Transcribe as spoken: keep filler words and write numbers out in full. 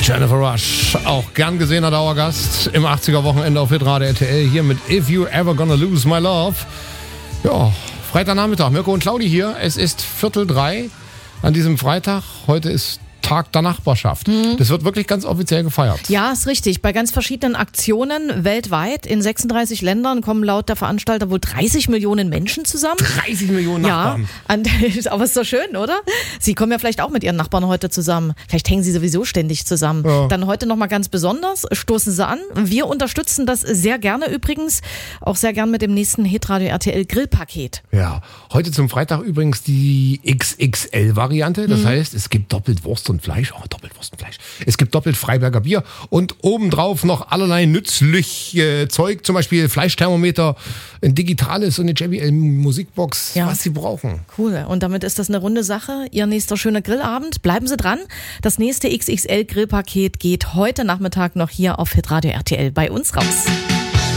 Jennifer Rush, auch gern gesehener Dauergast im achtziger-Wochenende auf Hitradio R T L hier mit If You Ever Gonna Lose My Love. Ja, Freitagnachmittag, Mirko und Claudi hier. Es ist Viertel drei an diesem Freitag. Heute ist Tag der Nachbarschaft. Mhm. Das wird wirklich ganz offiziell gefeiert. Ja, ist richtig. Bei ganz verschiedenen Aktionen weltweit in sechsunddreißig Ländern kommen laut der Veranstalter wohl dreißig Millionen Menschen zusammen. dreißig Millionen Nachbarn. Ja, aber ist doch schön, oder? Sie kommen ja vielleicht auch mit ihren Nachbarn heute zusammen. Vielleicht hängen sie sowieso ständig zusammen. Ja. Dann heute nochmal ganz besonders, stoßen sie an. Wir unterstützen das sehr gerne übrigens. Auch sehr gern mit dem nächsten Hitradio R T L Grillpaket. Ja, heute zum Freitag übrigens die X X L-Variante. Das mhm. heißt, es gibt doppelt Wurst und Fleisch, oh, doppelt Wurst und Fleisch. Es gibt doppelt Freiberger Bier und obendrauf noch allerlei nützlich äh, Zeug, zum Beispiel Fleischthermometer, ein digitales und eine J B L-Musikbox, ja. was Sie brauchen. Cool, und damit ist das eine runde Sache. Ihr nächster schöner Grillabend, bleiben Sie dran. Das nächste X X L-Grillpaket geht heute Nachmittag noch hier auf Hitradio R T L bei uns raus.